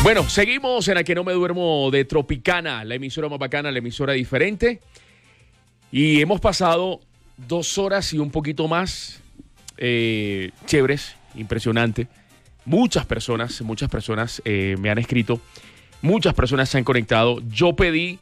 Bueno, seguimos en La que no me duermo de Tropicana, la emisora más bacana, la emisora diferente. Y hemos pasado 2 horas y un poquito más chéveres, impresionante. Muchas personas me han escrito, muchas personas se han conectado. Yo pedí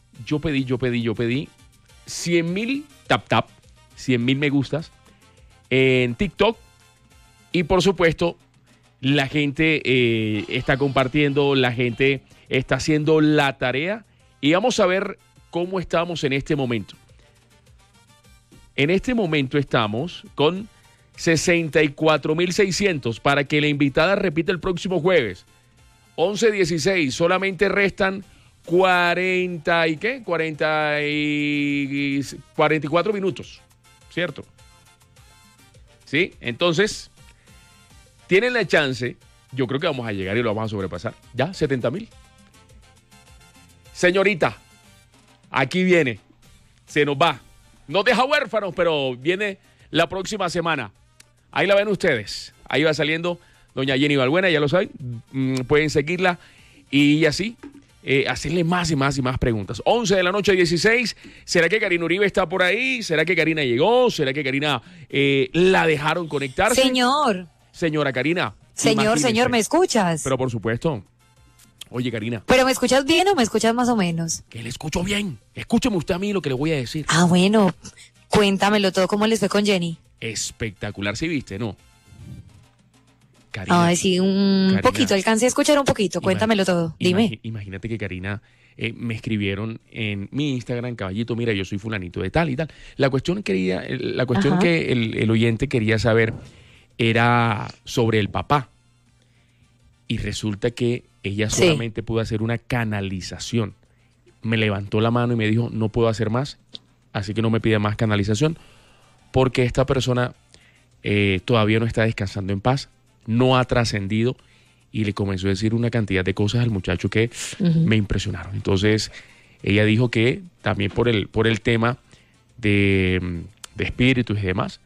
100,000 tap, 100,000 me gustas en TikTok. Y por supuesto, la gente está compartiendo, la gente está haciendo la tarea. Y vamos a ver cómo estamos en este momento. En este momento estamos con 64,600 para que la invitada repita el próximo jueves. 11:16, solamente restan 44 minutos, ¿cierto? ¿Sí? Entonces, tienen la chance, yo creo que vamos a llegar y lo vamos a sobrepasar. ¿Ya? 70,000. Señorita, aquí viene, se nos va. Nos deja huérfanos, pero viene la próxima semana. Ahí la ven ustedes. Ahí va saliendo doña Jenny Balbuena, ya lo saben. Pueden seguirla y así hacerle más y más y más preguntas. 11:16. ¿Será que Karina Uribe está por ahí? ¿Será que Karina llegó? ¿Será que Karina la dejaron conectarse? Señora Karina. Señor, ¿me escuchas? Pero por supuesto. Oye, Karina. ¿Pero me escuchas bien o me escuchas más o menos? Que le escucho bien. Escúcheme usted a mí lo que le voy a decir. Ah, bueno. Cuéntamelo todo. ¿Cómo les fue con Jenny? Espectacular, ¿sí viste, no? Karina, ay, sí, Karina, poquito. Alcancé a escuchar un poquito. Cuéntamelo todo. Dime. Imagínate que Karina me escribieron en mi Instagram, caballito, mira, yo soy fulanito de tal y tal. La cuestión que el oyente quería saber era sobre el papá. Y resulta que ella solamente pudo hacer una canalización. Me levantó la mano y me dijo, no puedo hacer más, así que no me pida más canalización, porque esta persona todavía no está descansando en paz, no ha trascendido, y le comenzó a decir una cantidad de cosas al muchacho que me impresionaron. Entonces, ella dijo que también por el tema de espíritus y demás,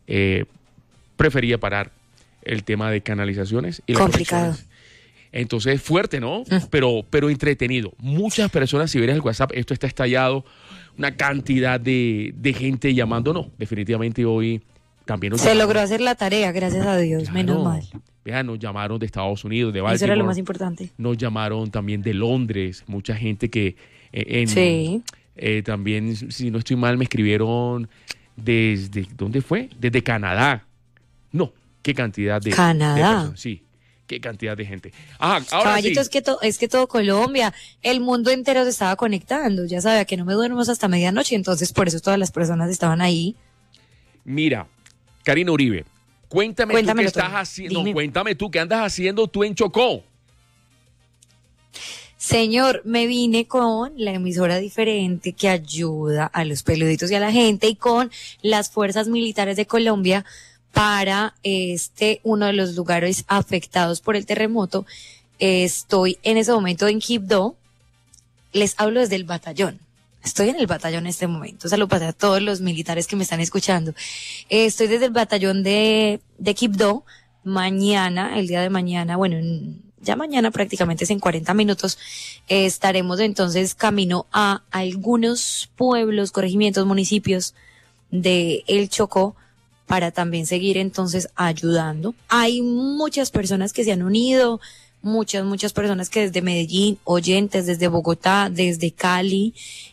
prefería parar el tema de canalizaciones y las conexiones. Entonces, fuerte, ¿no? Pero entretenido. Muchas personas, si vieras el WhatsApp, esto está estallado, una cantidad de gente llamando. No, definitivamente hoy también nos llamaron. Logró hacer la tarea, gracias a Dios, claro, menos mal. Vean, nos llamaron de Estados Unidos, de Baltimore. Eso era lo más importante. Nos llamaron también de Londres, mucha gente que también, si no estoy mal, me escribieron desde, ¿dónde fue? Desde Canadá. No, qué cantidad de Canadá. Sí, qué cantidad de gente. Ahora Caballito, sí. es que todo Colombia, el mundo entero se estaba conectando. Ya sabía que no me duermo hasta medianoche, entonces por eso todas las personas estaban ahí. Mira, Karina Uribe, cuéntame tú qué estás haciendo. No, cuéntame tú qué andas haciendo tú en Chocó. Señor, me vine con la emisora diferente que ayuda a los peluditos y a la gente, y con las fuerzas militares de Colombia para uno de los lugares afectados por el terremoto. Estoy en ese momento en Quibdó. Les hablo desde el batallón. Estoy en el batallón en este momento. Saludos para todos los militares que me están escuchando. Estoy desde el batallón de Quibdó. Mañana, el día de mañana, bueno, ya mañana prácticamente es en 40 minutos, estaremos entonces camino a algunos pueblos, corregimientos, municipios de El Chocó, para también seguir entonces ayudando. Hay muchas personas que se han unido, muchas personas que desde Medellín, oyentes desde Bogotá, desde Cali,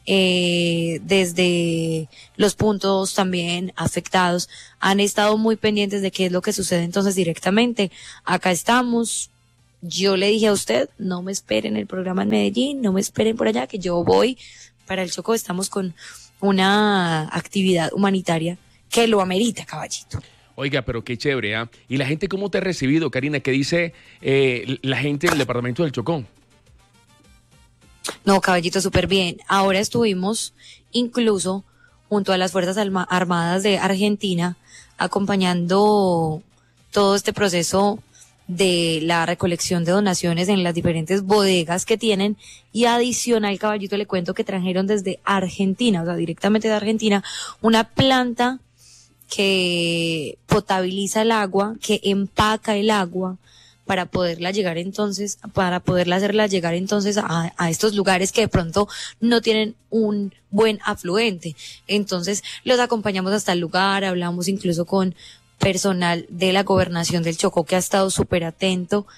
desde los puntos también afectados, han estado muy pendientes de qué es lo que sucede entonces directamente. Acá estamos. Yo le dije a usted, no me esperen el programa en Medellín, no me esperen por allá, que yo voy para el Chocó. Estamos con una actividad humanitaria que lo amerita, caballito. Oiga, pero qué chévere, ¿ah? ¿Y la gente cómo te ha recibido, Karina? ¿Qué dice la gente del departamento del Chocó? No, caballito, súper bien. Ahora estuvimos incluso junto a las Fuerzas Armadas de Argentina acompañando todo este proceso de la recolección de donaciones en las diferentes bodegas que tienen, y adicional, caballito, le cuento que trajeron desde Argentina, o sea, directamente de Argentina, una planta que potabiliza el agua, que empaca el agua para poderla hacerla llegar entonces a estos lugares que de pronto no tienen un buen afluente. Entonces los acompañamos hasta el lugar, hablamos incluso con personal de la gobernación del Chocó que ha estado súper atento.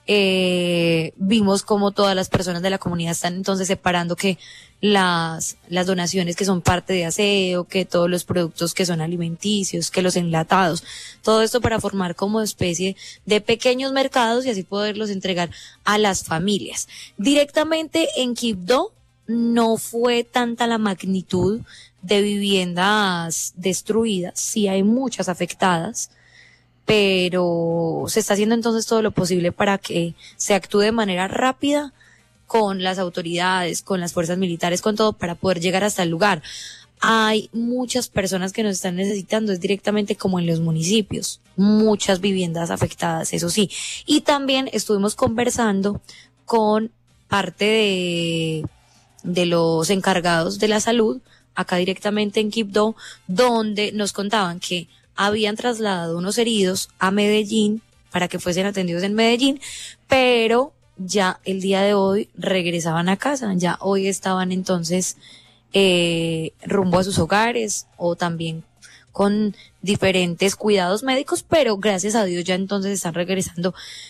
Vimos como todas las personas de la comunidad están entonces separando que las donaciones que son parte de aseo, que todos los productos que son alimenticios, que los enlatados, todo esto para formar como especie de pequeños mercados y así poderlos entregar a las familias. Directamente en Quibdó no fue tanta la magnitud de viviendas destruidas, sí hay muchas afectadas, pero se está haciendo entonces todo lo posible para que se actúe de manera rápida con las autoridades, con las fuerzas militares, con todo, para poder llegar hasta el lugar. Hay muchas personas que nos están necesitando, es directamente como en los municipios, muchas viviendas afectadas, eso sí. Y también estuvimos conversando con parte de los encargados de la salud, acá directamente en Quibdó, donde nos contaban que habían trasladado unos heridos a Medellín para que fuesen atendidos en Medellín, pero ya el día de hoy regresaban a casa, ya hoy estaban entonces rumbo a sus hogares o también con diferentes cuidados médicos, pero gracias a Dios ya entonces están regresando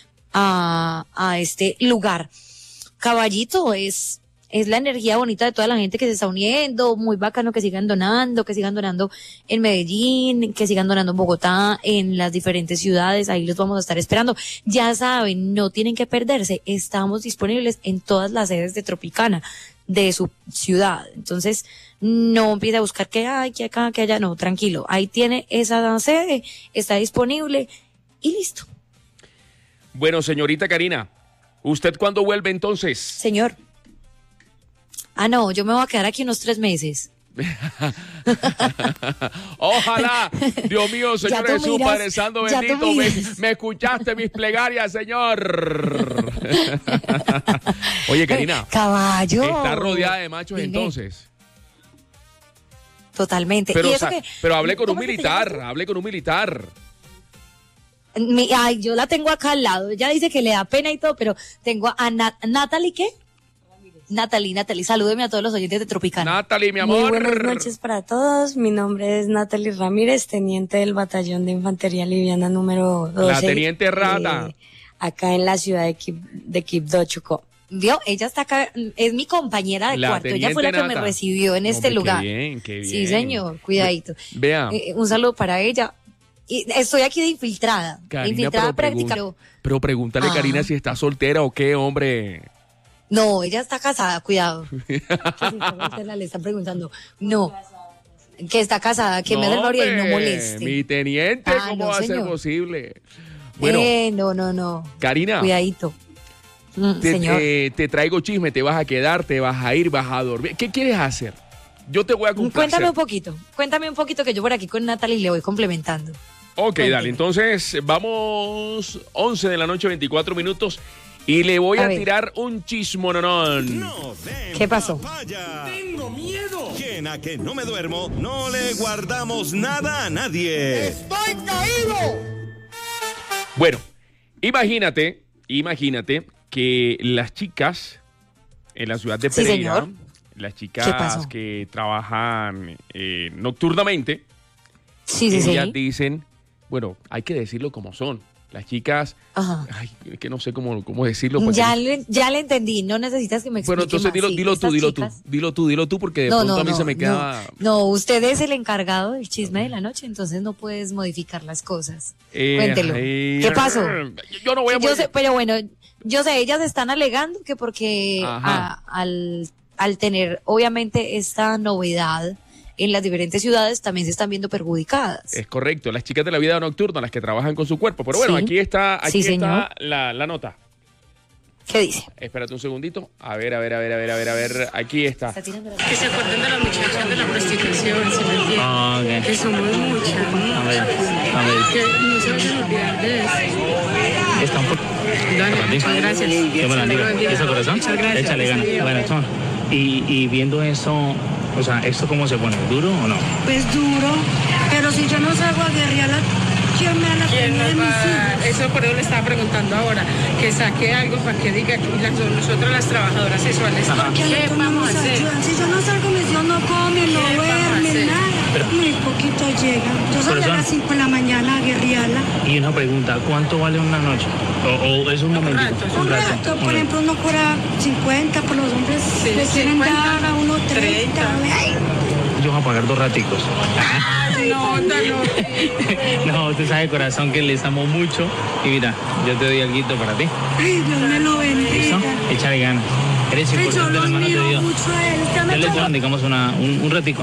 a este lugar. Caballito, es la energía bonita de toda la gente que se está uniendo, muy bacano que sigan donando en Medellín, que sigan donando en Bogotá, en las diferentes ciudades, ahí los vamos a estar esperando. Ya saben, no tienen que perderse, estamos disponibles en todas las sedes de Tropicana, de su ciudad. Entonces, no empiece a buscar que hay, que acá, que allá, no, tranquilo, ahí tiene esa sede, está disponible y listo. Bueno, señorita Karina, ¿usted cuándo vuelve entonces? Señor. No, yo me voy a quedar aquí unos 3 meses. Ojalá, Dios mío, Señor Jesús, Padre Santo bendito, me escuchaste mis plegarias, Señor. Oye, Karina, caballo, está rodeada de machos. Dime. Entonces. Totalmente. Pero, ¿Y eso pero hablé con un militar, Ay, yo la tengo acá al lado. Ella dice que le da pena y todo, pero tengo a Natalie, ¿qué? Natalie, salúdeme a todos los oyentes de Tropicana. Natalie, mi amor. Muy buenas noches para todos. Mi nombre es Natalie Ramírez, teniente del Batallón de Infantería Liviana número 12. La teniente Rata. Acá en la ciudad de Quibdó, Chocó. ¿Vio? Ella está acá, es mi compañera de cuarto. Ella fue la que me recibió en este lugar. Qué bien. Sí, señor, cuidadito. Vea. Un saludo para ella. Y estoy aquí de infiltrada. Karina, infiltrada práctica. Pero pregúntale, Karina, si está soltera o qué, hombre. No, ella está casada, cuidado. Le están preguntando. No, que está casada, que me dé gloria y no moleste. Mi teniente, ¿cómo va a ser posible? Bueno, no. Karina. Cuidadito. Señor. Te traigo chisme, te vas a quedar, te vas a ir, vas a dormir. ¿Qué quieres hacer? Yo te voy a complacer. Cuéntame un poquito que yo por aquí con Natalie le voy complementando. Ok, dale, entonces vamos 11 de la noche, 24 minutos. Y le voy a tirar un chismononón. ¿Qué pasó? Tengo miedo. Quien a que no me duermo, no le guardamos nada a nadie. ¡Estoy caído! Bueno, imagínate que las chicas en la ciudad de Pereira, las chicas que trabajan nocturnamente, ellas dicen, bueno, hay que decirlo como son. Las chicas, ay, que no sé cómo decirlo. Ya le entendí, no necesitas que me explique. Bueno, entonces dilo tú, porque de pronto a mí se me queda... No, usted es el encargado del chisme de la noche, entonces no puedes modificar las cosas. Cuéntelo. ¿Qué pasó? Yo no voy a... Yo sé, pero bueno, ellas están alegando que porque al tener obviamente esta novedad en las diferentes ciudades también se están viendo perjudicadas. Es correcto, las chicas de la vida nocturna, las que trabajan con su cuerpo. Pero bueno, aquí está la nota. ¿Qué dice? Espérate un segundito. A ver. Aquí está. Que se acuerden de las muchachas de la prostitución, ¿se me entiende? Okay. Que somos muchas. A ver. Que no se vayan a olvidar de eso. Está un poco. Dale, muchas gracias. Qué buena amiga. ¿Eso corazón? Muchas gracias. Échale ganas. Bueno, toma. Y viendo eso, o sea, ¿esto cómo se pone? ¿Duro o no? Pues duro, pero si yo no salgo a guerrear ¿Quién me la ¿Quién tenía de nos va mis a dar? hijos? Eso por eso le estaba preguntando ahora, que saque algo para que diga que nosotros las trabajadoras sexuales, ¿qué vamos a hacer? Ayudan. Si yo no salgo, mis hijos no comen, no ¿Qué vamos a duermen, hacer? nada. Muy poquito llegan. Yo salí a Corazón. las 5 de la mañana a guerrearla. Y una pregunta, ¿cuánto vale una noche? ¿O es un momento? rato, Un rato, por ejemplo, uno cobra 50 por los hombres. Sí, Le quieren 50, dar a uno 30. 30. Ay, Yo voy a pagar 2 raticos. No, no. No, usted sabe, corazón, que les amo mucho. Y mira, yo te doy algo para ti. ay, Dios me lo bendiga. ¿Listo? Échale ganas. Eres Ay, yo importante, lo hermano, te admiro digo. mucho a él. Ya Ya me les tocó. dan, digamos, un ratico.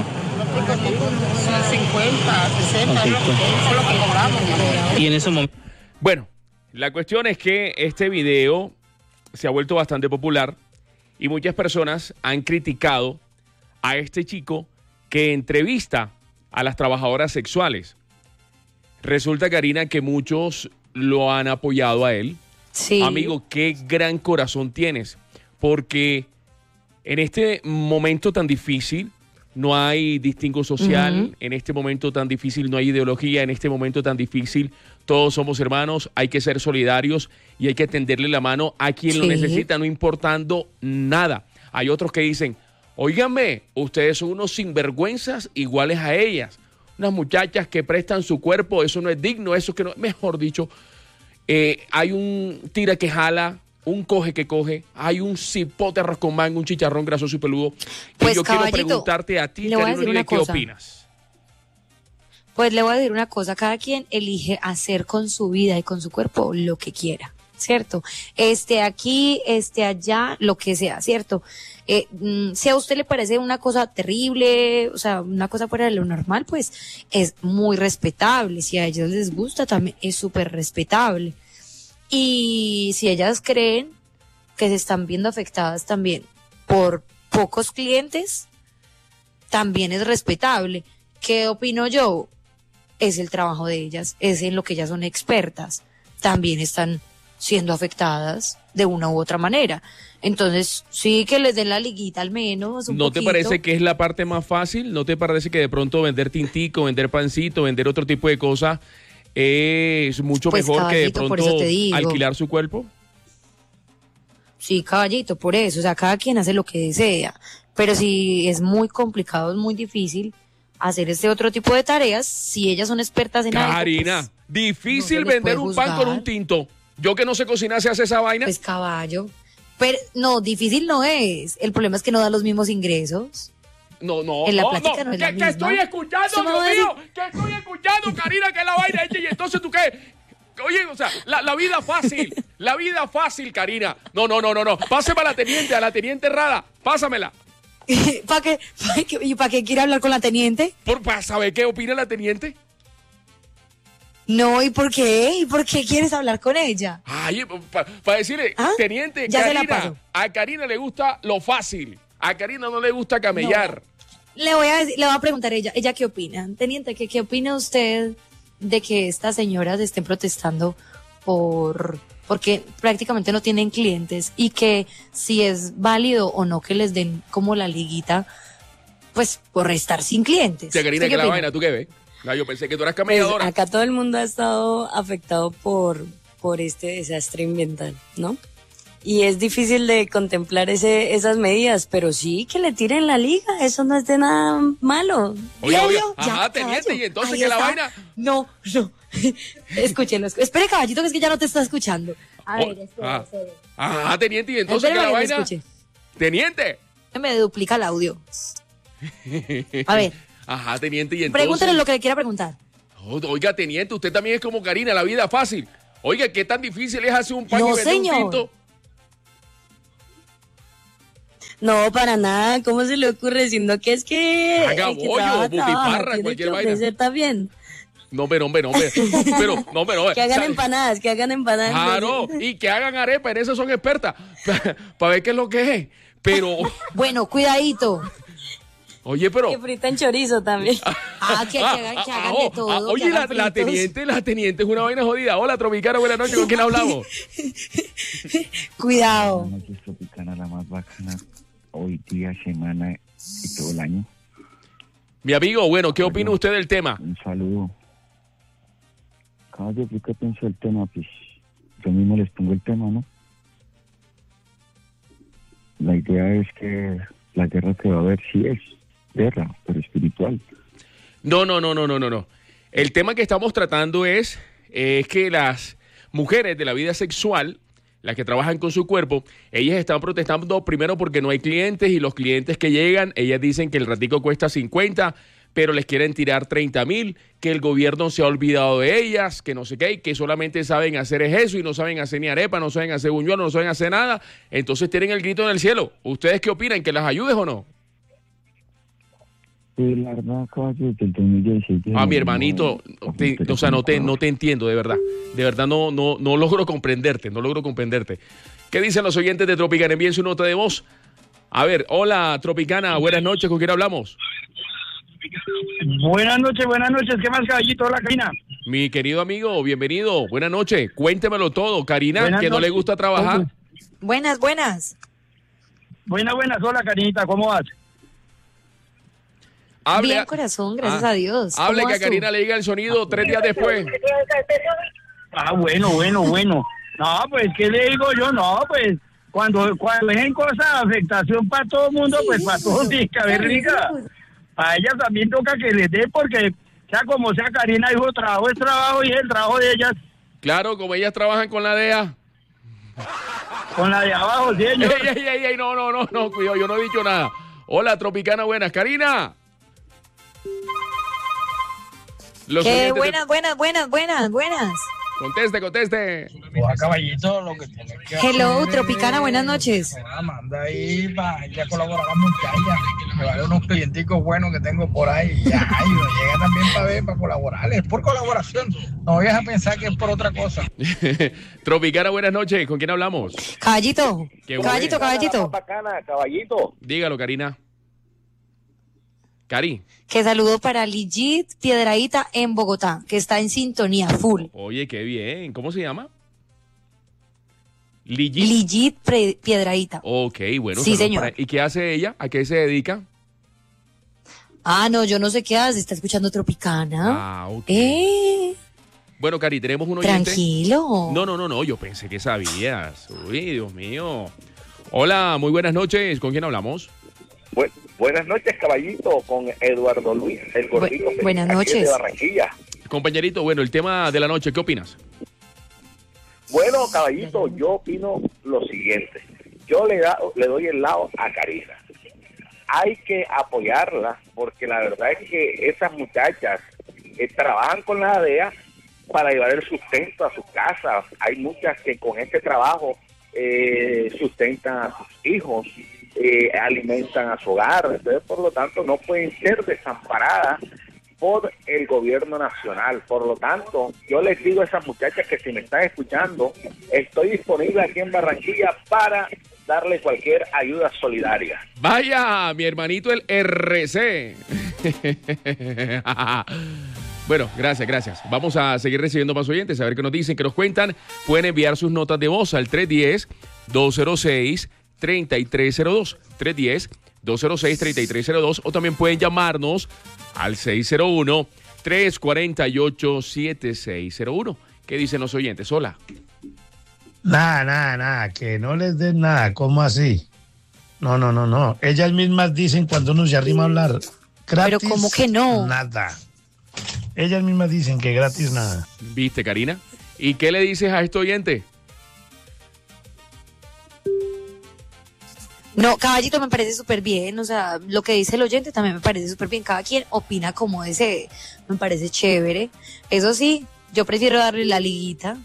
50, 60, Ok, es lo que cobramos. Y en ese momento... Bueno, la cuestión es que este video se ha vuelto bastante popular y muchas personas han criticado a este chico que entrevista a las trabajadoras sexuales. Resulta, Karina, que muchos lo han apoyado a él. Sí. Amigo, qué gran corazón tienes, porque en este momento tan difícil no hay distingo social, en este momento tan difícil no hay ideología, en este momento tan difícil todos somos hermanos, hay que ser solidarios y hay que tenderle la mano a quien lo Sí. necesita, no importando nada. Hay otros que dicen, óiganme, ustedes son unos sinvergüenzas iguales a ellas, unas muchachas que prestan su cuerpo, eso no es digno, eso que no, mejor dicho, hay un tira que jala, un coge que coge, hay un cipote arroz con mango, un chicharrón grasoso y peludo. Pues, y yo quiero caballito, preguntarte a ti, le voy a Karina decir Uribe, una ¿qué cosa. opinas? Pues le voy a decir una cosa, cada quien elige hacer con su vida y con su cuerpo lo que quiera, ¿cierto? Aquí, allá, lo que sea, ¿cierto? Si a usted le parece una cosa terrible, o sea, una cosa fuera de lo normal, pues es muy respetable. Si a ellos les gusta, también es súper respetable. Y si ellas creen que se están viendo afectadas también por pocos clientes, también es respetable. ¿Qué opino yo? Es el trabajo de ellas, es en lo que ellas son expertas. También están siendo afectadas de una u otra manera. Entonces, sí que les den la liguita al menos un ¿No te poquito. parece que es la parte más fácil? ¿No te parece que de pronto vender tintico, vender pancito, vender otro tipo de cosas es mucho Pues, mejor que de caballito, por pronto eso te digo. alquilar su cuerpo? Sí, caballito, por eso, o sea, cada quien hace lo que desea, pero si es muy complicado, es muy difícil hacer este otro tipo de tareas, si ellas son expertas en algo, Karina, pues, difícil no se les vender puede un pan con juzgar. un tinto. Yo que no sé cocinar, ¿se hace esa vaina? pues caballo. Pero no, difícil no es, el problema es que no da los mismos ingresos. No, no, En la no, plática no, no es la que misma. estoy escuchando, Eso me Dios va a mío, que estoy escuchando, Karina, que es la vaina hecha, y entonces tú qué. Oye, o sea, la vida fácil, Karina. No, pásame a la teniente errada, pásamela. ¿Para qué quiere hablar con la teniente? Para saber qué opina la teniente. No, ¿y por qué? ¿Y por qué quieres hablar con ella? Ay, para decirle, ¿Ah? teniente, Ya se la Karina, paso. a Karina le gusta lo fácil, a Karina no le gusta camellar. Le voy a preguntar a ella qué opina. Teniente, ¿qué opina usted de que estas señoras estén protestando porque prácticamente no tienen clientes y que si es válido o no que les den como la liguita, pues por estar sin clientes? Che, Karina, ¿Usted que qué la opina? vaina, ¿tú qué ves? No, yo pensé que tú eras Pues, camelladora. acá todo el mundo ha estado afectado por este desastre ambiental, ¿no? Y es difícil de contemplar esas medidas, pero sí que le tiren la liga, eso no es de nada malo. Oye, ¿Ya oye, vio? ajá, Ya, teniente, caballo. y entonces Ahí que la está. vaina. No. Escúchelo. Espere, caballito, que es que ya no te está escuchando. A ver, espera. Ajá, teniente, y entonces Espere que la para que me vaina. escuche. Teniente. Me duplica el audio. A ver, Ajá, teniente, y entonces. pregúntale lo que le quiera preguntar. Oiga, teniente, usted también es como Karina, la vida fácil. Oiga, ¿qué tan difícil es hacer un pan No, y vender señor. un tinto? No, para nada, ¿cómo se le ocurre? Sino que es que... Haga el que bollo, trabaja, butifarra, tiene cualquier que vaina. ofrecer también. No, pero. Que hagan ¿sabe? empanadas, que hagan empanadas. Claro, y que hagan arepa, en eso son expertas. Para ver qué es lo que es. Pero, Bueno, cuidadito. oye, pero. Que fritan chorizo también. Que hagan de todo. Oye, que hagan la fritos. teniente es una vaina jodida. Hola, Tropicana, buenas noches, ¿con quién hablamos? Cuidado. Buenas noches, Tropicana, la más bacana, hoy día, semana y todo el año. Mi amigo, bueno, ¿qué opina usted del tema? Un saludo. caballo, ¿yo qué pienso del tema? Pues yo mismo les pongo el tema, ¿no? La idea es que la guerra que va a haber sí es guerra, pero espiritual. No. El tema que estamos tratando es que las mujeres de la vida sexual, las que trabajan con su cuerpo, ellas están protestando primero porque no hay clientes y los clientes que llegan, ellas dicen que el ratico cuesta 50, pero les quieren tirar 30,000, que el gobierno se ha olvidado de ellas, que no sé qué, que solamente saben hacer es eso y no saben hacer ni arepa, no saben hacer buñuelos, no saben hacer nada. Entonces tienen el grito en el cielo. ¿Ustedes qué opinan? ¿Que las ayudes o no? Pues la verdad, caballo, desde el 2016... Mi hermanito, no te entiendo, de verdad. De verdad no logro comprenderte, ¿Qué dicen los oyentes de Tropicana? Envíen su nota de voz. A ver, hola Tropicana, buenas noches, ¿con quién hablamos? Buenas noches, ¿qué más, caballito? Hola, Karina. Mi querido amigo, bienvenido, buenas noches, cuéntemelo todo. Karina, Buenas que no le noches. gusta trabajar. Buenas. Buenas, hola, Karinita, ¿cómo vas? Bien, corazón, gracias a Dios. Hable ¿Cómo que a vas tú? Karina le diga el sonido 3 días después. Bueno. No, pues, ¿qué le digo yo? No, pues, cuando es en cosas de afectación para todo el mundo, pues para todos tiene que haber rica. A ellas también toca que les dé, porque sea como sea, Karina dijo, trabajo es trabajo y es el trabajo de ellas. Claro, como ellas trabajan con la DEA. Con la de abajo, sí, señor. Ey, no, cuidado, yo no he dicho nada. Hola, Tropicana, buenas. Karina. Los ¿Qué? oyentes Buenas. Conteste. Oa, caballito, lo que tiene que Hello, hacer Tropicana, es- buenas noches. Manda ahí para ir a colaborar a la muchacha, que vale unos clienticos buenos que tengo por ahí. Y ya, y uno llega también para ver, para colaborar. Es por colaboración. No vayas a pensar que es por otra cosa. Tropicana, buenas noches. ¿Con quién hablamos? Caballito. Qué bueno. Caballito. Bacana, caballito. Dígalo, Karina. Cari. Que saludo para Ligit Piedradita en Bogotá, que está en sintonía full. Oye, qué bien. ¿Cómo se llama? Ligit. Piedradita. Ok, bueno. Sí, saludos señor. para- ¿Y qué hace ella? ¿A qué se dedica? No, yo no sé qué hace, está escuchando Tropicana. Ok. Eh, Bueno, Cari, tenemos un oyente. tranquilo. No, yo pensé que sabías. Uy, Dios mío. Hola, muy buenas noches. ¿Con quién hablamos? Buenas noches, caballito, con Eduardo Luis, el gordito. Buenas aquí noches. De Barranquilla. Compañerito, bueno, el tema de la noche, ¿qué opinas? Bueno, caballito, yo opino lo siguiente. Yo le doy el lado a Karina. Hay que apoyarla, porque la verdad es que esas muchachas trabajan con la DEA para llevar el sustento a sus casas. Hay muchas que con este trabajo sustentan a sus hijos, alimentan a su hogar. Entonces, por lo tanto, no pueden ser desamparadas por el gobierno nacional. Por lo tanto, yo les digo a esas muchachas que si me están escuchando, estoy disponible aquí en Barranquilla para darle cualquier ayuda solidaria. Vaya, mi hermanito el RC. Bueno, gracias. Vamos a seguir recibiendo más oyentes, a ver qué nos dicen, qué nos cuentan. Pueden enviar sus notas de voz al 310-206-3302. 310-206-3302. O también pueden llamarnos al 601-348-7601. ¿Qué dicen los oyentes? Hola. Nada, que no les den nada, ¿cómo así? No. Ellas mismas dicen cuando uno se arrima a hablar gratis. Pero ¿cómo que no? Nada. Ellas mismas dicen que gratis nada. ¿Viste, Karina? ¿Y qué le dices a este oyente? No, caballito, me parece súper bien, o sea, lo que dice el oyente también me parece súper bien, cada quien opina como desee, me parece chévere. Eso sí, yo prefiero darle la liguita.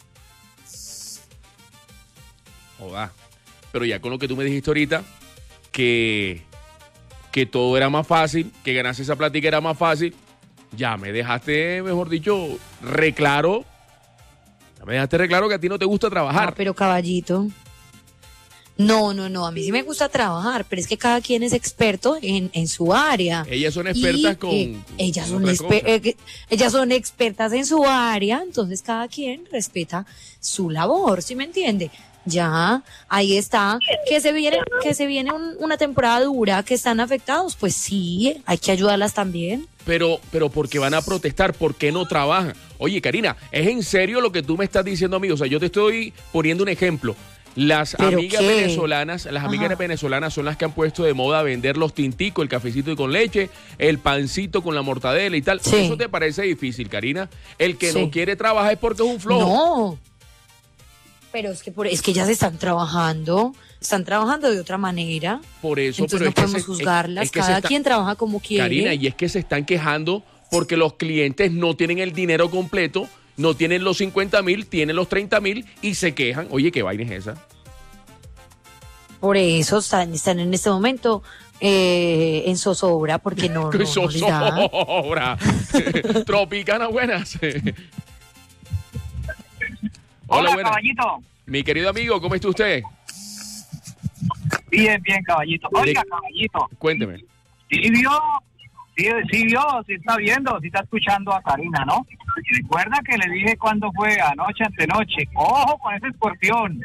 Joda. Pero ya con lo que tú me dijiste ahorita, que todo era más fácil, que ganarse esa plática era más fácil, ya me dejaste, mejor dicho, reclaro. Ya me dejaste reclaro que a ti no te gusta trabajar. Pero caballito. No, a mí sí me gusta trabajar, pero es que cada quien es experto en su área. Ellas son expertas ellas con son otra cosa. ellas son expertas en su área, entonces cada quien respeta su labor, ¿sí me entiende? Ya, ahí está. Que se viene una temporada dura, que están afectados, pues sí, hay que ayudarlas también. Pero porque van a protestar, ¿por qué no trabajan? Oye, Karina, ¿es en serio lo que tú me estás diciendo, amigo? O sea, yo te estoy poniendo un ejemplo. Las amigas venezolanas son las que han puesto de moda vender los tinticos, el cafecito con leche, el pancito con la mortadela y tal. Sí. ¿Eso te parece difícil, Karina? El que no quiere trabajar es porque es un flojo. No. Pero es que ya se están trabajando de otra manera. Por eso, entonces no podemos juzgarlas, cada quien trabaja como quiere. Karina, y es que se están quejando porque los clientes no tienen el dinero completo, no tienen los 50,000, tienen los 30,000 y se quejan. Oye, ¿qué vaina es esa? Por eso están en este momento en zozobra, porque no les da. Zozobra. Tropicana, buenas. Hola, buenas. Caballito. Mi querido amigo, ¿cómo está usted? Bien, Caballito. Oiga, Caballito. Cuénteme. Sí está viendo, sí está escuchando a Karina, ¿no? Y recuerda que le dije cuando fue anoche, antenoche, ojo con ese escorpión.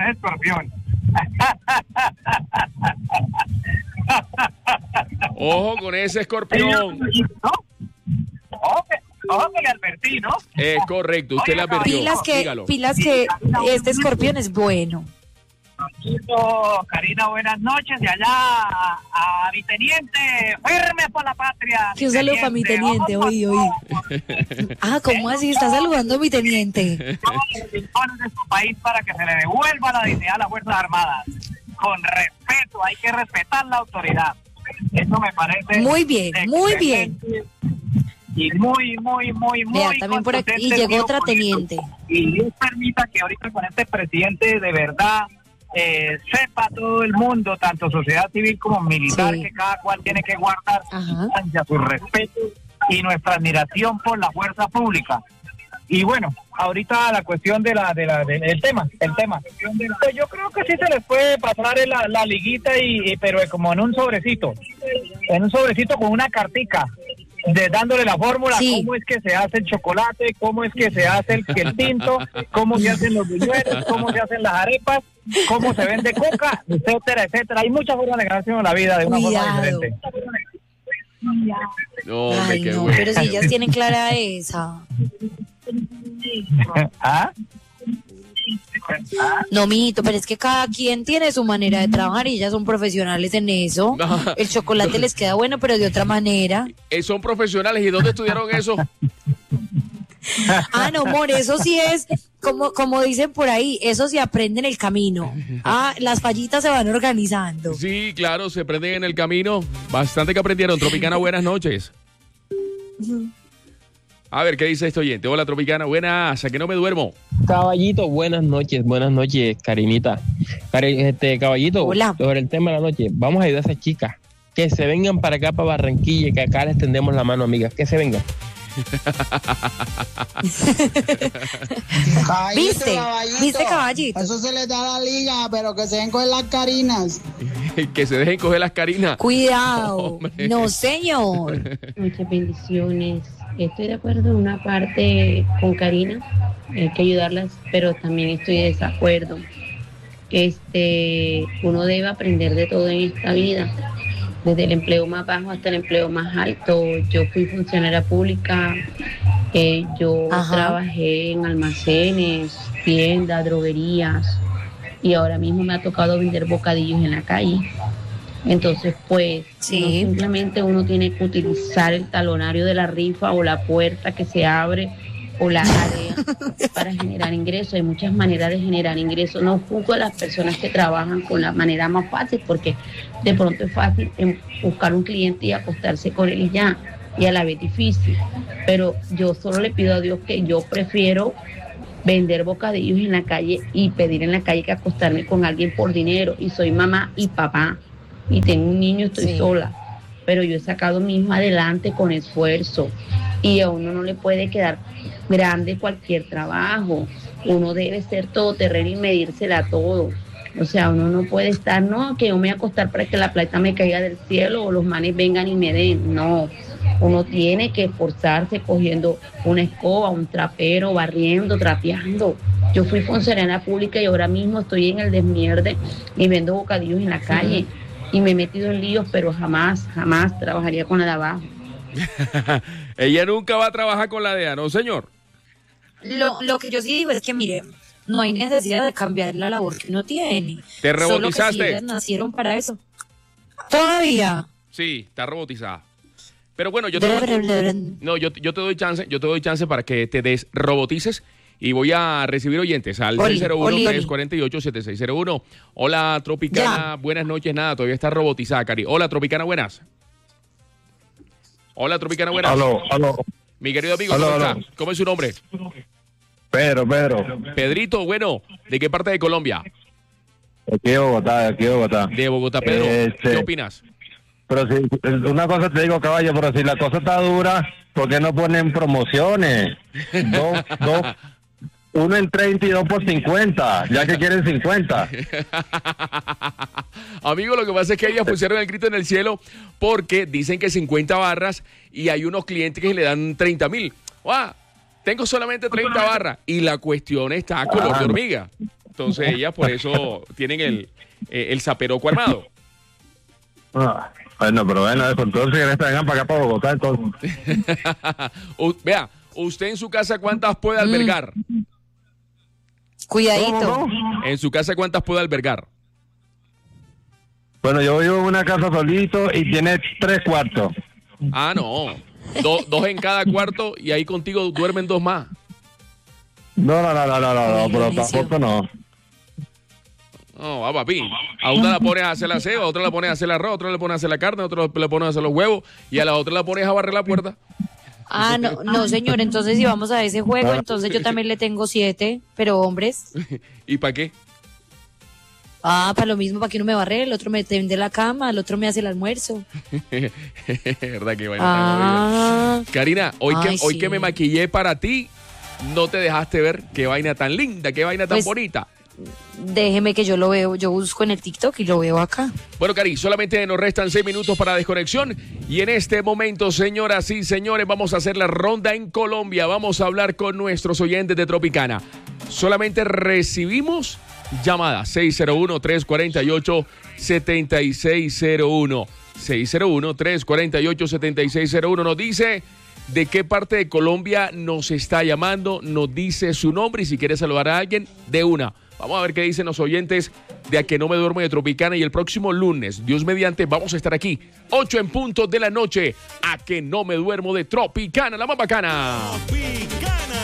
Ojo con ese escorpión. ¿No? Ojo que le advertí, ¿no? Es correcto, usted le advirtió. Pilas que este escorpión es bueno. Karina, buenas noches. De allá a mi teniente, firme por la patria. Que un saludo para mi teniente, oí. ¿Cómo así? ¿Está saludando a mi teniente? Todos los rincones de su país para que se le devuelva la dignidad a las Fuerzas Armadas. Con respeto, hay que respetar la autoridad. Eso me parece muy bien, muy bien. Y muy Vea, también por aquí llegó otra teniente. Y Dios permita que ahorita con este presidente de verdad sepa todo el mundo, tanto sociedad civil como militar, que cada cual tiene que guardar su respeto y nuestra admiración por la fuerza pública. Y bueno, ahorita la cuestión del tema. Pues yo creo que sí se les puede pasar la liguita, pero como en un sobrecito con una cartica, dándole la fórmula, cómo es que se hace el chocolate, cómo es que se hace el tinto, cómo se hacen los buñuelos, cómo se hacen las arepas, cómo se vende coca, etcétera. Hay muchas formas de ganarse en la vida de una forma diferente. No, bueno. Pero si ellas tienen clara esa. No, mijito, pero es que cada quien tiene su manera de trabajar y ellas son profesionales en eso. El chocolate les queda bueno, pero de otra manera. Son profesionales. ¿Y dónde estudiaron eso? No, amor, eso sí es, como dicen por ahí, eso se aprende en el camino. Las fallitas se van organizando. Sí, claro, se aprenden en el camino. Bastante que aprendieron. Tropicana, buenas noches. A ver, ¿qué dice este oyente? Hola, Tropicana, buenas, a que no me duermo. Caballito, buenas noches, Karinita. Caballito, hola. Sobre el tema de la noche, vamos a ayudar a esas chicas, que se vengan para acá, para Barranquilla, que acá les tendemos la mano, amigas, que se vengan. ¿Viste, caballito? Eso se les da a la liga, pero que se dejen coger las carinas. Que se dejen coger las carinas. Cuidado. No, señor. Muchas bendiciones. Estoy de acuerdo en una parte con Karina, hay que ayudarlas, pero también estoy de desacuerdo. Uno debe aprender de todo en esta vida, desde el empleo más bajo hasta el empleo más alto. Yo fui funcionaria pública, yo trabajé en almacenes, tiendas, droguerías, y ahora mismo me ha tocado vender bocadillos en la calle. Entonces, pues, simplemente uno tiene que utilizar el talonario de la rifa o la puerta que se abre o la área para generar ingresos. Hay muchas maneras de generar ingresos. No juzgo a las personas que trabajan con la manera más fácil, porque de pronto es fácil buscar un cliente y acostarse con él y a la vez difícil. Pero yo solo le pido a Dios que yo prefiero vender bocadillos en la calle y pedir en la calle que acostarme con alguien por dinero. Y soy mamá y papá. Y tengo un niño, estoy sola, pero yo he sacado a mi hijo adelante con esfuerzo, y a uno no le puede quedar grande cualquier trabajo. Uno debe ser todoterreno y medírsela todo. O sea, uno no puede estar, que yo me voy a acostar para que la plata me caiga del cielo o los manes vengan y me den. No, uno tiene que esforzarse cogiendo una escoba, un trapero, barriendo, trapeando. Yo fui funcionaria pública y ahora mismo estoy en el desmierde y vendo bocadillos en la calle. Y me he metido en líos, pero jamás trabajaría con la de abajo. Ella nunca va a trabajar con la DEA, ¿no, señor? Lo que yo sí digo es que, mire, no hay necesidad de cambiar la labor que uno tiene. ¿Te rebautizaste? Solo que sí ellas nacieron para eso. Todavía. Sí, está robotizada. Pero bueno, yo te doy chance para que te desrobotices y voy a recibir oyentes al 601-348-7601. Hola, Tropicana, buenas noches. Nada, todavía está robotizada, Cari. Hola, Tropicana, buenas. Hola, Tropicana, buenas. Aló. Mi querido amigo, ¿cómo está? ¿Cómo es su nombre? Pedro. Pedrito, bueno, ¿de qué parte de Colombia? Aquí de Bogotá. De Bogotá, Pedro. ¿Qué opinas? Pero si, una cosa te digo, caballo, pero si la cosa está dura, ¿por qué no ponen promociones? Uno en 30 y 2 por 50, ya que quieren 50. Amigo, lo que pasa es que ellas pusieron el grito en el cielo porque dicen que 50 barras y hay unos clientes que le dan 30,000. Tengo solamente 30 barras y la cuestión está color de hormiga. Entonces ellas por eso tienen el zaperoco armado. Bueno, pero bueno, entonces vengan para acá, para Bogotá, entonces. Vea, usted en su casa, ¿cuántas puede albergar? Cuidadito. En su casa, ¿cuántas puede albergar? Bueno, yo vivo en una casa solito y tiene 3 cuartos. Ah, no. Dos en cada cuarto y ahí contigo duermen 2 más. No, pero tampoco no. No, va, papi. A una la pones a hacer la ceba, a otra la pones a hacer el arroz, a otra le pones a hacer la carne, a otra le pones a hacer los huevos y a la otra la pones a barrer la puerta. No, señor, entonces si vamos a ese juego, entonces yo también le tengo 7, pero hombres. ¿Y para qué? Para lo mismo, para que uno me barre, el otro me tiende la cama, el otro me hace el almuerzo. ¿Verdad que vaina? Karina, hoy que me maquillé para ti, no te dejaste ver qué vaina tan linda, qué vaina tan bonita. Déjeme que yo lo veo, yo busco en el TikTok y lo veo acá. Bueno, Cari, solamente nos restan 6 minutos para desconexión y en este momento, señoras y señores, vamos a hacer la ronda en Colombia. Vamos a hablar con nuestros oyentes de Tropicana. Solamente recibimos llamadas 601-348-7601. 601-348-7601. Nos dice de qué parte de Colombia nos está llamando, nos dice su nombre y si quiere saludar a alguien, de una. Vamos a ver qué dicen los oyentes de A Que No Me Duermo de Tropicana y el próximo lunes, Dios mediante, vamos a estar aquí, 8 en punto de la noche, A Que No Me Duermo de Tropicana, la más bacana. Tropicana,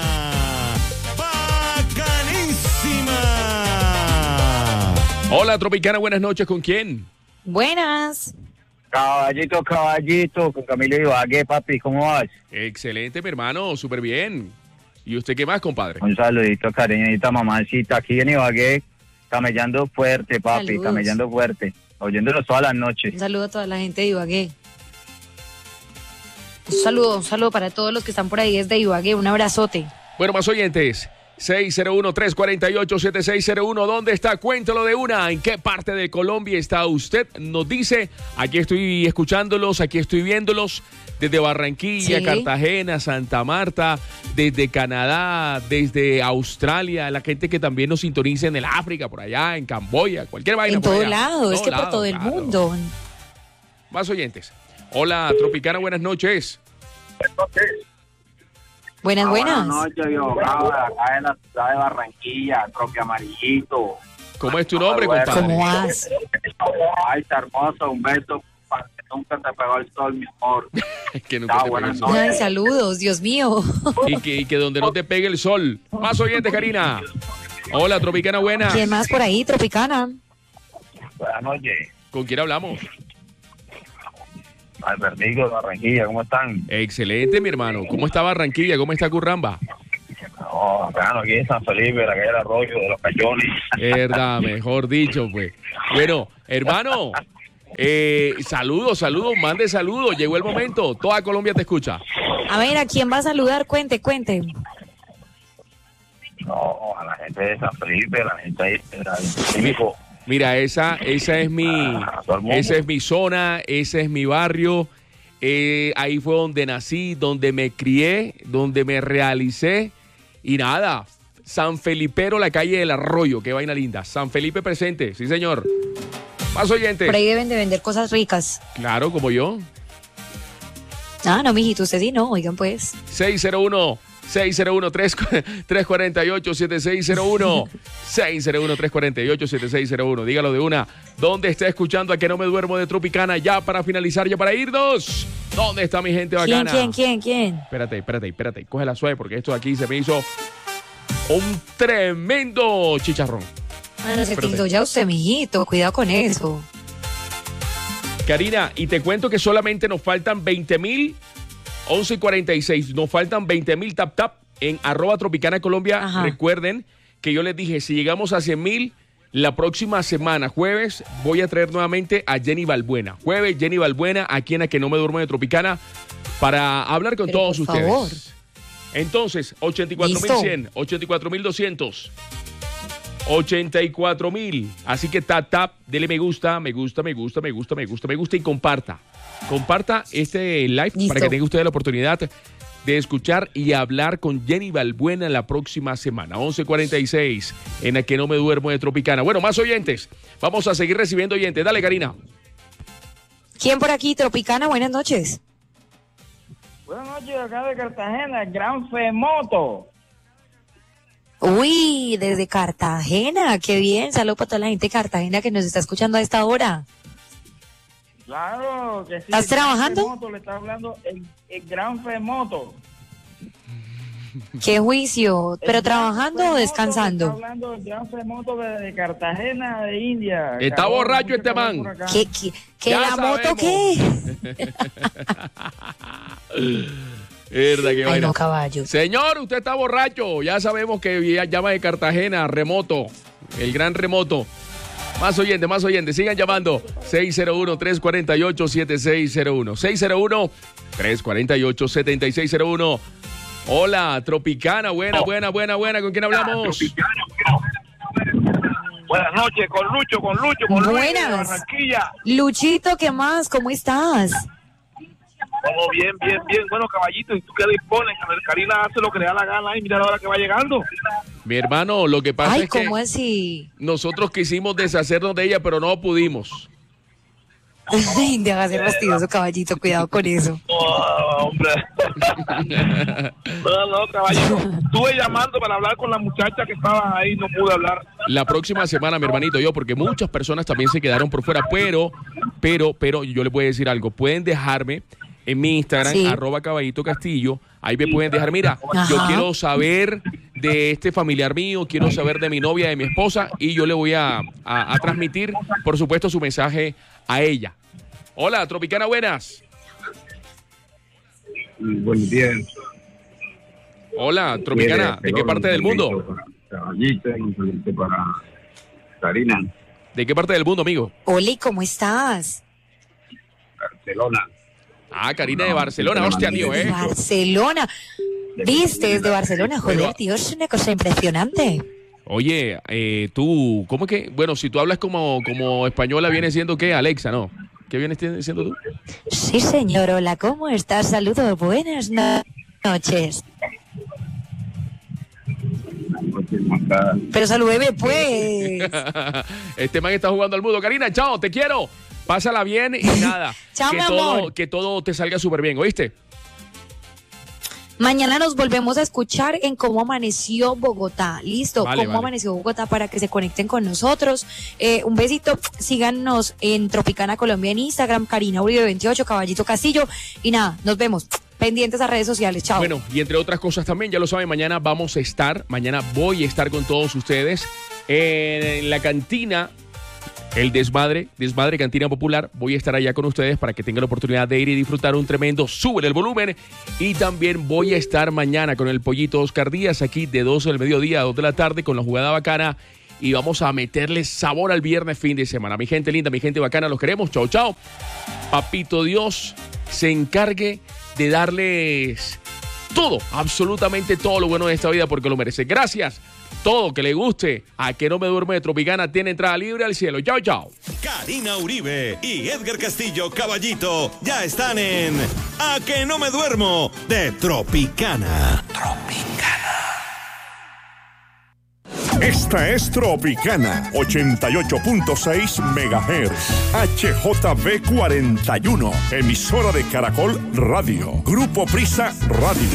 bacanísima. Hola Tropicana, buenas noches, ¿con quién? Buenas. Caballito, con Camilo Ibagué, papi, ¿cómo vas? Excelente, mi hermano, súper bien. ¿Y usted qué más, compadre? Un saludito, cariñita, mamacita, aquí en Ibagué, camellando fuerte, papi, Saludos. camellando fuerte, oyéndolos todas las noches. Un saludo a toda la gente de Ibagué. Un saludo para todos los que están por ahí desde Ibagué, un abrazote. Bueno, más oyentes, 601-348-7601, ¿dónde está? Cuéntalo de una, ¿en qué parte de Colombia está usted? Nos dice, aquí estoy escuchándolos, aquí estoy viéndolos, desde Barranquilla, Sí. Cartagena, Santa Marta, desde Canadá, desde Australia, la gente que también nos sintoniza en el África, por allá, en Camboya, cualquier vaina. En por todo allá. lado, es que por todo el claro. mundo. Más oyentes. Hola, Tropicana, buenas noches. Buenas. Buenas noches, yo, acá en la ciudad de Barranquilla, Tropi Amarillito. ¿Cómo es tu nombre, compadre? ¿Cómo vas? Ay, está hermoso, un beso, para que nunca te pegó el sol, mi amor. Que nunca te pegue el sol. Ay, saludos, Dios mío. Y que donde no te pegue el sol. Más oyentes, Karina. Hola, Tropicana, buena. ¿Quién más por ahí, Tropicana? Buenas noches. ¿Con quién hablamos? Albertico de Barranquilla, ¿cómo están? Excelente, mi hermano. ¿Cómo está Barranquilla? ¿Cómo está Curramba? No, acá aquí en San Felipe, la calle del Arroyo, de los Cayones. Verdad, mejor dicho, pues. Bueno, hermano, saludos, mande saludos. Llegó el momento. Toda Colombia te escucha. A ver, ¿a quién va a saludar? Cuente. No, a la gente de San Felipe, la gente ahí, Cívico. Mira, esa es mi zona, ese es mi barrio. Ahí fue donde nací, donde me crié, donde me realicé. Y nada, San Felipero, la calle del Arroyo. Qué vaina linda. San Felipe presente, sí señor. Más oyentes. Por ahí deben de vender cosas ricas. Claro, como yo. Ah, no, mijito, usted sí no, oigan pues. 601-348-7601. 601-348-7601. Dígalo de una. ¿Dónde está escuchando A Que No Me Duermo de Tropicana? Ya para finalizar, ya para irnos. ¿Dónde está mi gente bacana? ¿Quién? Espérate. Coge la suave porque esto de aquí se me hizo un tremendo chicharrón. Bueno, se tildó ya usted, mijito. Cuidado con eso. Karina, y te cuento que solamente nos faltan 20,000, 11:46. Nos faltan 20,000 tap en @Tropicana Colombia. Ajá. Recuerden que yo les dije, si llegamos a 100,000, la próxima semana, jueves, voy a traer nuevamente a Jenny Balbuena. Jueves, Jenny Balbuena, aquí en A Que No Me Duermo de Tropicana, para hablar con todos ustedes. Favor. Entonces, 84,100, 84,200. 84,000. Así que tap, dele me gusta y comparta. Comparta este live. Listo. Para que tenga usted la oportunidad de escuchar y hablar con Jenny Balbuena la próxima semana. 11:46 en A Que No Me Duermo de Tropicana. Bueno, más oyentes. Vamos a seguir recibiendo oyentes. Dale, Karina. ¿Quién por aquí? Tropicana, buenas noches. Buenas noches, acá de Cartagena, Gran Femoto. Uy, desde Cartagena, qué bien. Saludos para toda la gente de Cartagena que nos está escuchando a esta hora. Claro, que sí. ¿Estás trabajando? Femoto, le está hablando el Gran Femoto. ¿Qué juicio? ¿Pero trabajando o descansando? Está hablando el Gran Femoto de Cartagena, de India. Está borracho este man. ¿Qué la moto qué? Verdad que vaina. No, caballo. Señor, usted está borracho. Ya sabemos que llama de Cartagena, remoto, el gran remoto. Más oyentes, sigan llamando. 601-348-7601. 601-348-7601. Hola, Tropicana, buena. ¿Con quién hablamos? Buenas noches, con Lucho, buenas. De Barranquilla. Luchito, ¿qué más? ¿Cómo estás? Todo bien. Bueno, caballito, ¿y tú qué dispones? A ver, Karina hace lo que le da la gana y mira la hora que va llegando. Mi hermano, lo que pasa es que... ¿cómo así? Nosotros quisimos deshacernos de ella, pero no pudimos. Deja de ser fastidioso, caballito, cuidado con eso. Hombre. No, caballito. Estuve llamando para hablar con la muchacha que estaba ahí, no pude hablar. La próxima semana, mi hermanito, porque muchas personas también se quedaron por fuera, pero yo les voy a decir algo. Pueden dejarme en mi Instagram, sí. @Caballito Castillo. Ahí me pueden dejar, mira, yo quiero saber de este familiar mío, quiero saber de mi novia, de mi esposa, y yo le voy a transmitir, por supuesto, su mensaje a ella. Hola, Tropicana, buenas. Buenos días. Hola, Tropicana, ¿de qué parte del mundo? Caballito, para Karina. ¿De qué parte del mundo, amigo? Oli, ¿cómo estás? Barcelona. Ah, Karina de Barcelona, hostia, tío, De Barcelona. ¿Viste? Desde Barcelona, joder, tío, es una cosa impresionante. Oye, tú, ¿cómo que? Bueno, si tú hablas como española, viene siendo ¿qué? Alexa, ¿no? ¿Qué vienes siendo tú? Sí, señor, hola, ¿cómo estás? Saludos, buenas noches. Pero salúdeme, pues. Este man está jugando al mudo. Karina, chao, te quiero. Pásala bien y nada. Chao, mi amor. Que todo te salga súper bien, ¿oíste? Mañana nos volvemos a escuchar en Cómo Amaneció Bogotá. Listo, vale, Cómo Amaneció Bogotá para que se conecten con nosotros. Un besito, síganos en Tropicana Colombia en Instagram, Karina Uribe 28, Caballito Castillo. Y nada, nos vemos. Pendientes a redes sociales, chao. Bueno, y entre otras cosas también, ya lo saben, mañana voy a estar con todos ustedes en la cantina. El Desmadre Cantina Popular. Voy a estar allá con ustedes para que tengan la oportunidad de ir y disfrutar un tremendo Sube el Volumen. Y también voy a estar mañana con el Pollito Oscar Díaz aquí de 12 del mediodía a 2 de la tarde con la jugada bacana. Y vamos a meterle sabor al viernes fin de semana. Mi gente linda, mi gente bacana, los queremos. Chao, chao. Papito Dios se encargue de darles todo, absolutamente todo lo bueno de esta vida porque lo merece. Gracias. Todo que le guste. A Que No Me Duermo de Tropicana tiene entrada libre al cielo. Chao, chao. Karina Uribe y Edgar Castillo, Caballito, ya están en A Que No Me Duermo de Tropicana. Esta es Tropicana 88.6 MHz, HJB 41, emisora de Caracol Radio, Grupo Prisa Radio.